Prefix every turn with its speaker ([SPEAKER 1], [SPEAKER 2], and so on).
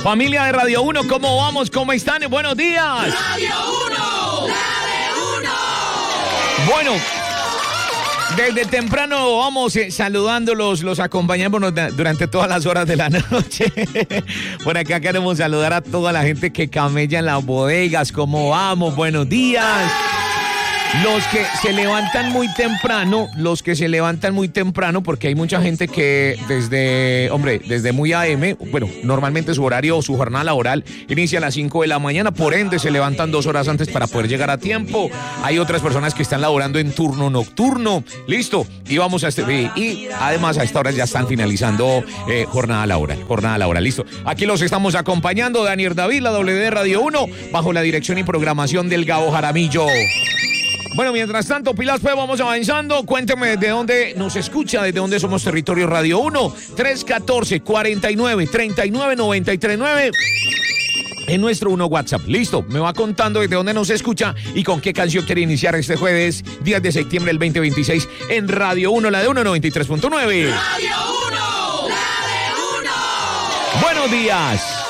[SPEAKER 1] Familia de Radio 1, ¿cómo vamos? ¿Cómo están? Buenos días.
[SPEAKER 2] Radio 1, la de 1.
[SPEAKER 1] Bueno, desde temprano vamos saludándolos, los acompañamos durante todas las horas de la noche. Por acá queremos saludar a toda la gente que camella en las bodegas. ¿Cómo vamos? Buenos días. Los que se levantan muy temprano, porque hay mucha gente que desde muy AM, bueno, normalmente su horario o su jornada laboral inicia a las 5 de la mañana, por ende se levantan 2 horas antes para poder llegar a tiempo. Hay otras personas que están laborando en turno nocturno, listo, y vamos a y además a esta hora ya están finalizando jornada laboral, listo. Aquí los estamos acompañando, Daniel David, la WD Radio 1, bajo la dirección y programación del Gabo Jaramillo. Bueno, mientras tanto, Pilas, pues vamos avanzando. Cuénteme desde dónde nos escucha, desde dónde somos Territorio Radio 1, 314-49-39-939. En nuestro 1 WhatsApp. Listo, me va contando desde dónde nos escucha y con qué canción quiere iniciar este jueves, 10 de septiembre del 2026, en Radio 1, la de 1, 93.9.
[SPEAKER 2] Radio 1, la de 1.
[SPEAKER 1] Buenos días.